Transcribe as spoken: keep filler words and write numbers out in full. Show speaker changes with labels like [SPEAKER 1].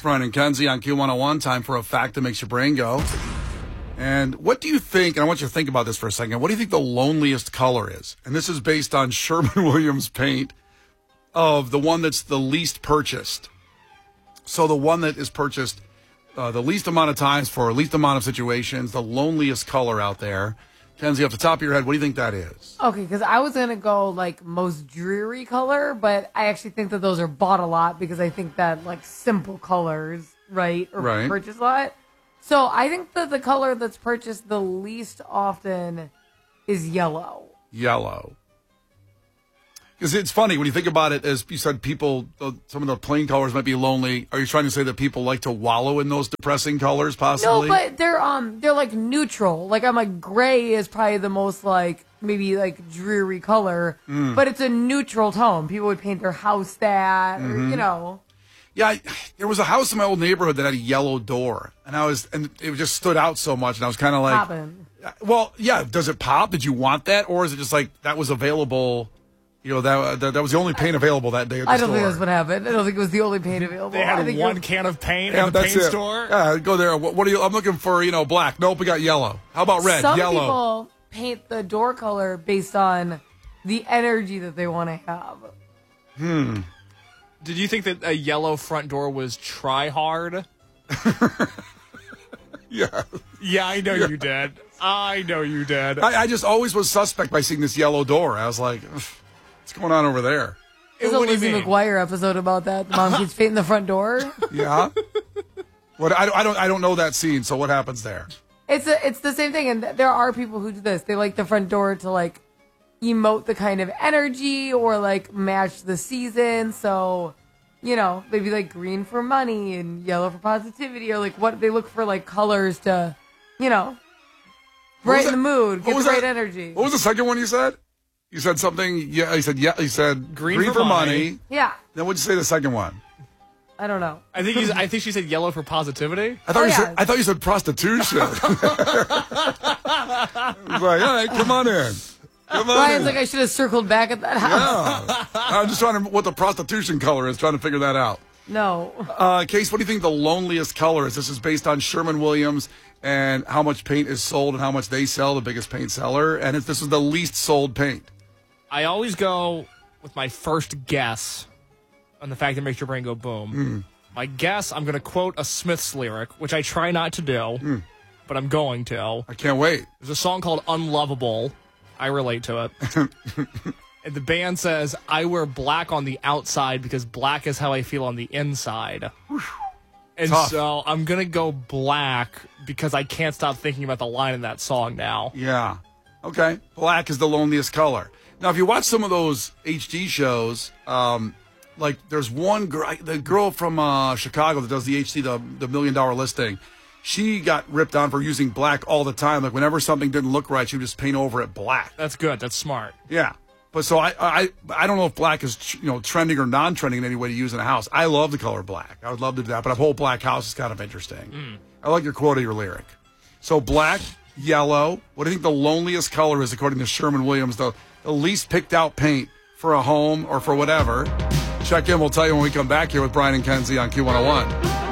[SPEAKER 1] Brian and Kenzie on Q one oh one. Time for a fact that makes your brain go. And what do you think, and I want you to think about this for a second, what do you think the loneliest color is? And this is based on Sherwin-Williams paint of the one that's the least purchased. So the one that is purchased uh, the least amount of times for least amount of situations, the loneliest color out there. Kenzie, off the top of your head, what do you think that is?
[SPEAKER 2] Okay, because I was going to go, like, most dreary color, but I actually think that those are bought a lot because I think that, like, simple colors, right, are
[SPEAKER 1] Right.
[SPEAKER 2] purchased a lot. So I think that the color that's purchased the least often is yellow.
[SPEAKER 1] Yellow. Because it's funny, when you think about it, as you said, people, uh, some of the plain colors might be lonely. Are you trying to say that people like to wallow in those depressing colors, possibly?
[SPEAKER 2] No, but they're um they're like neutral. Like I'm like gray is probably the most like maybe like dreary color,
[SPEAKER 1] Mm.
[SPEAKER 2] but it's a neutral tone. People would paint their house that, or,
[SPEAKER 1] Mhm.
[SPEAKER 2] you know.
[SPEAKER 1] Yeah, I, there was a house in my old neighborhood that had a yellow door, and I was, and it just stood out so much, and I was kind of like,
[SPEAKER 2] Poppin'.
[SPEAKER 1] well, yeah, does it pop? Did you want that, or is it just like that was available? You know, that that, that was the only paint available that day at the
[SPEAKER 2] I don't
[SPEAKER 1] store.
[SPEAKER 2] think that's what happened. I don't think it was the only paint available.
[SPEAKER 3] They
[SPEAKER 2] I
[SPEAKER 3] had
[SPEAKER 2] think
[SPEAKER 3] one
[SPEAKER 2] it was-
[SPEAKER 3] can of paint
[SPEAKER 1] Yeah,
[SPEAKER 3] at the
[SPEAKER 1] that's
[SPEAKER 3] paint
[SPEAKER 1] it.
[SPEAKER 3] store.
[SPEAKER 1] Yeah, go there. What, what are you? I'm looking for, you know, black. Nope, we got yellow. How about red?
[SPEAKER 2] Some
[SPEAKER 1] Yellow.
[SPEAKER 2] people paint the door color based on the energy that they want to have.
[SPEAKER 1] Hmm.
[SPEAKER 3] Did you think that a yellow front door was try hard?
[SPEAKER 1] Yeah.
[SPEAKER 3] Yeah, I know
[SPEAKER 1] Yeah.
[SPEAKER 3] you did. I know you did.
[SPEAKER 1] I, I just always was suspect by seeing this yellow door. I was like, "Ugh, what's going on over there?
[SPEAKER 2] There's a
[SPEAKER 3] What do you
[SPEAKER 2] Lizzie
[SPEAKER 3] mean?
[SPEAKER 2] McGuire episode about that. The mom keeps painting the front door.
[SPEAKER 1] Yeah. What? I, don't- I don't. I don't know that scene. So what happens there?
[SPEAKER 2] It's a, it's the same thing, and th- there are people who do this. They like the front door to like emote the kind of energy or like match the season. So, you know, maybe like green for money and yellow for positivity, or like what they look for like colors to, you know,
[SPEAKER 1] What was
[SPEAKER 2] brighten the
[SPEAKER 1] that-
[SPEAKER 2] mood,
[SPEAKER 1] what
[SPEAKER 2] get the
[SPEAKER 1] was
[SPEAKER 2] right
[SPEAKER 1] that-
[SPEAKER 2] energy.
[SPEAKER 1] What was the second one you said? You said something. Yeah. You said yeah. You said
[SPEAKER 3] Green for
[SPEAKER 1] for
[SPEAKER 3] money.
[SPEAKER 1] money.
[SPEAKER 2] Yeah,
[SPEAKER 1] Then what'd you say the second one?
[SPEAKER 2] I don't know.
[SPEAKER 3] I think he's, I think she said yellow for positivity.
[SPEAKER 1] I thought
[SPEAKER 2] Oh,
[SPEAKER 1] you
[SPEAKER 2] yeah.
[SPEAKER 1] said. I thought you said prostitution. I was like, all right, come on in. Come on
[SPEAKER 2] Brian's
[SPEAKER 1] in.
[SPEAKER 2] like, I should have circled back at that house.
[SPEAKER 1] Yeah. I'm just trying to what the prostitution color is. Trying to figure that out.
[SPEAKER 2] No.
[SPEAKER 1] Uh, Case, what do you think the loneliest color is? This is based on Sherwin-Williams and how much paint is sold and how much they sell, the biggest paint seller. And if this is the least sold paint.
[SPEAKER 3] I always go with my first guess on the fact that makes your brain go boom.
[SPEAKER 1] Mm.
[SPEAKER 3] My guess, I'm going to quote a Smiths lyric, which I try not to do,
[SPEAKER 1] Mm.
[SPEAKER 3] but I'm going to.
[SPEAKER 1] I can't wait.
[SPEAKER 3] There's a song called Unlovable. I relate to it. And the band says, I wear black on the outside because black is how I feel on the inside. And
[SPEAKER 1] Tough.
[SPEAKER 3] so I'm going to go black because I can't stop thinking about the line in that song now.
[SPEAKER 1] Yeah. Okay. Black is the loneliest color. Now, if you watch some of those H D shows, um, like there's one girl, the girl from uh, Chicago that does the H D, the, the Million Dollar Listing. She got ripped on for using black all the time. Like whenever something didn't look right, she would just paint over it black.
[SPEAKER 3] That's good. That's smart.
[SPEAKER 1] Yeah. But so I, I, I don't know if black is, you know, trending or non-trending in any way to use in a house. I love the color black. I would love to do that. But a whole black house is kind of interesting.
[SPEAKER 3] Mm.
[SPEAKER 1] I like your quote of your lyric. So black, yellow. What do you think the loneliest color is according to Sherwin-Williams? The, the least picked out paint for a home or for whatever. Check in. We'll tell you when we come back here with Brian and Kenzie on Q one oh one.